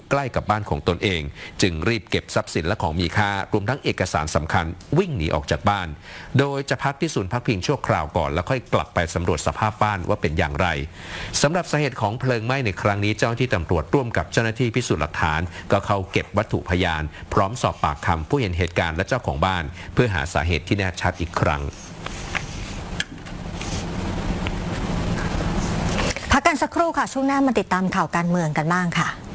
ใกล้กับบ้านของตนเองจึงรีบเก็บทรัพย์สินและของมีค่ารวมทั้งเอกสารสำคัญวิ่งหนีออกจากบ้านโดยจะพักที่ศูนย์พักพิงชั่วคราวก่อนแล้วค่อยกลับไปสำรวจสภาพบ้านว่าเป็นอย่างไรสำหรับสาเหตุของเพลิงไหม้ในครั้งนี้เจ้าหน้าที่ตำรวจร่วมกับเจ้าหน้าที่พิสูจน์หลักฐานก็เข้าเก็บวัตถุพยานพร้อมสอบปากคำผู้เห็นเหตุการณ์และเจ้าของบ้านเพื่อหาสาเหตุที่แน่ชัดอีกครั้งพักกันสักครู่ค่ะช่วงหน้ามาติดตามข่าวการเมืองกันบ้างค่ะ